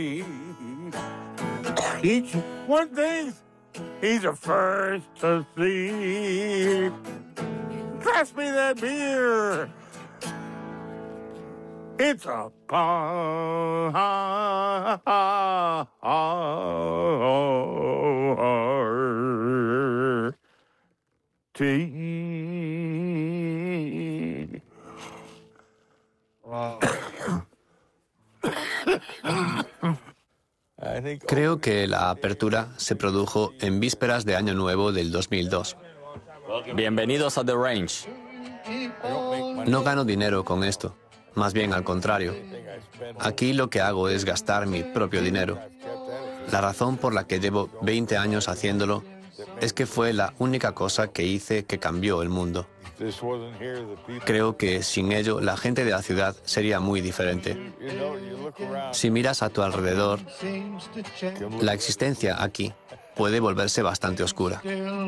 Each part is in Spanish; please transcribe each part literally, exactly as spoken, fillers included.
Each one thinks he's the first to see. Pass me that beer. It's a party. Wow. Creo que la apertura se produjo en vísperas de Año Nuevo del dos mil dos. Bienvenidos a The Range. No gano dinero con esto, más bien al contrario. Aquí lo que hago es gastar mi propio dinero. La razón por la que llevo veinte años haciéndolo es que fue la única cosa que hice que cambió el mundo. Creo que sin ello la gente de la ciudad sería muy diferente. Si miras a tu alrededor, la existencia aquí puede volverse bastante oscura.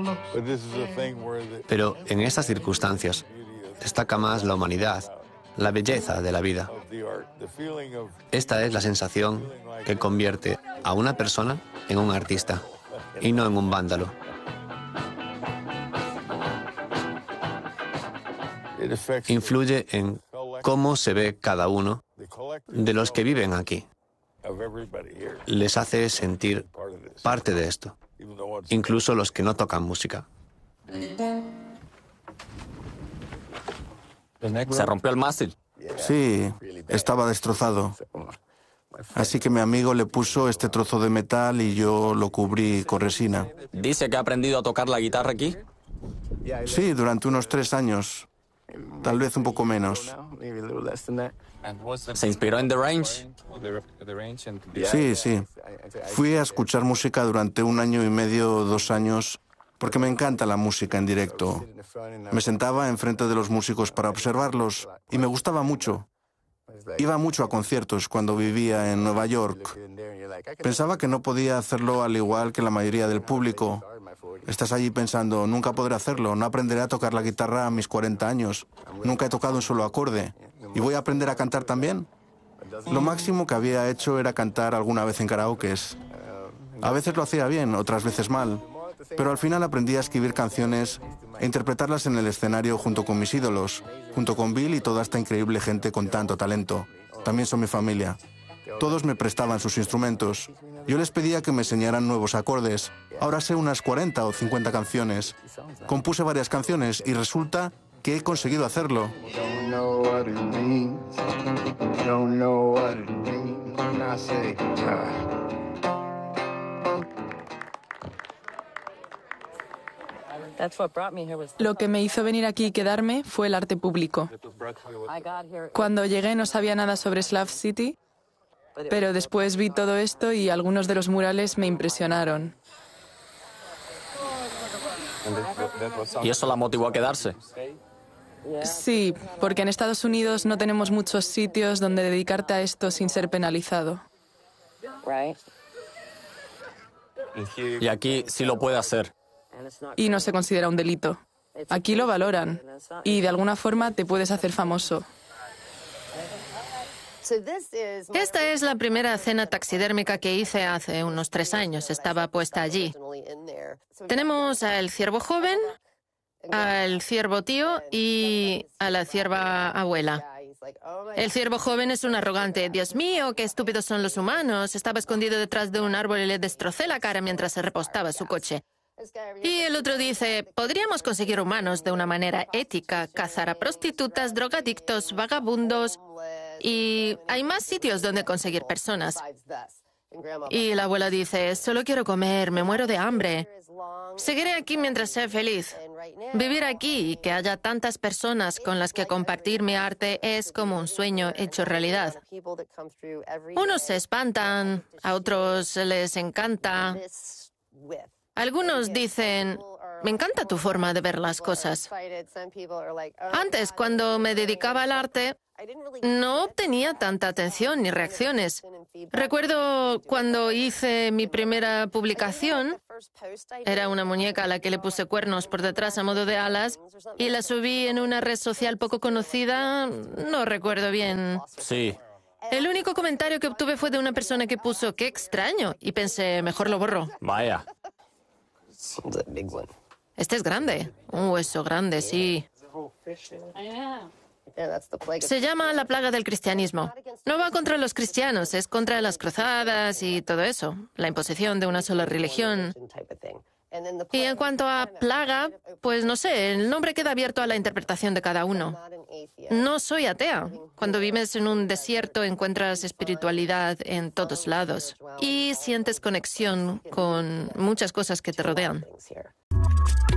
Pero en estas circunstancias destaca más la humanidad, la belleza de la vida. Esta es la sensación que convierte a una persona en un artista y no en un vándalo. Influye en cómo se ve cada uno de los que viven aquí. Les hace sentir parte de esto, incluso los que no tocan música. ¿Se rompió el mástil? Sí, estaba destrozado. Así que mi amigo le puso este trozo de metal y yo lo cubrí con resina. ¿Dice que ha aprendido a tocar la guitarra aquí? Sí, durante unos tres años. Tal vez un poco menos. ¿Se inspiró en The Range? Sí, sí. Fui a escuchar música durante un año y medio, dos años, porque me encanta la música en directo. Me sentaba enfrente de los músicos para observarlos y me gustaba mucho. Iba mucho a conciertos cuando vivía en Nueva York. Pensaba que no podía hacerlo al igual que la mayoría del público. Estás allí pensando, nunca podré hacerlo, no aprenderé a tocar la guitarra a mis cuarenta años. Nunca he tocado un solo acorde. ¿Y voy a aprender a cantar también? Lo máximo que había hecho era cantar alguna vez en karaokes. A veces lo hacía bien, otras veces mal. Pero al final aprendí a escribir canciones e interpretarlas en el escenario junto con mis ídolos, junto con Bill y toda esta increíble gente con tanto talento. También son mi familia. Todos me prestaban sus instrumentos. Yo les pedía que me enseñaran nuevos acordes. Ahora sé unas cuarenta o cincuenta canciones. Compuse varias canciones y resulta que he conseguido hacerlo. Lo que me hizo venir aquí y quedarme fue el arte público. Cuando llegué no sabía nada sobre Slav City, pero después vi todo esto y algunos de los murales me impresionaron. ¿Y eso la motivó a quedarse? Sí, porque en Estados Unidos no tenemos muchos sitios donde dedicarte a esto sin ser penalizado. Y aquí sí lo puede hacer. Y no se considera un delito. Aquí lo valoran y de alguna forma te puedes hacer famoso. Esta es la primera cena taxidérmica que hice hace unos tres años. Estaba puesta allí. Tenemos al ciervo joven, al ciervo tío y a la cierva abuela. El ciervo joven es un arrogante. Dios mío, qué estúpidos son los humanos. Estaba escondido detrás de un árbol y le destrocé la cara mientras se repostaba su coche. Y el otro dice, podríamos conseguir humanos de una manera ética, cazar a prostitutas, drogadictos, vagabundos, y hay más sitios donde conseguir personas. Y la abuela dice, solo quiero comer, me muero de hambre. Seguiré aquí mientras sea feliz. Vivir aquí y que haya tantas personas con las que compartir mi arte es como un sueño hecho realidad. Unos se espantan, a otros les encanta. Algunos dicen, me encanta tu forma de ver las cosas. Antes, cuando me dedicaba al arte, no obtenía tanta atención ni reacciones. Recuerdo cuando hice mi primera publicación, era una muñeca a la que le puse cuernos por detrás a modo de alas y la subí en una red social poco conocida, no recuerdo bien. Sí. El único comentario que obtuve fue de una persona que puso "qué extraño" y pensé, mejor lo borro. Vaya. Este es grande, un hueso grande, sí. Se llama la plaga del cristianismo. No va contra los cristianos, es contra las cruzadas y todo eso, la imposición de una sola religión. Y en cuanto a plaga, pues no sé, el nombre queda abierto a la interpretación de cada uno. No soy atea. Cuando vives en un desierto encuentras espiritualidad en todos lados y sientes conexión con muchas cosas que te rodean.